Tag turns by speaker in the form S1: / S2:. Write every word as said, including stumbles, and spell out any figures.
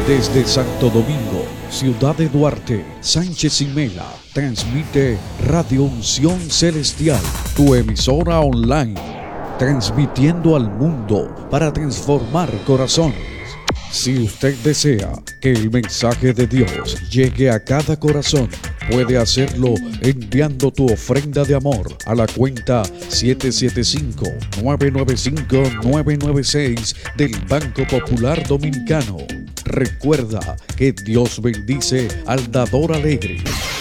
S1: Desde Santo Domingo, Ciudad de Duarte, Sánchez y Mela, transmite Radio Unción Celestial, tu emisora online, transmitiendo al mundo para transformar corazones. Si usted desea que el mensaje de Dios llegue a cada corazón, puede hacerlo enviando tu ofrenda de amor a la cuenta siete siete cinco, nueve nueve cinco, nueve nueve seis del Banco Popular Dominicano. Recuerda que Dios bendice al dador alegre.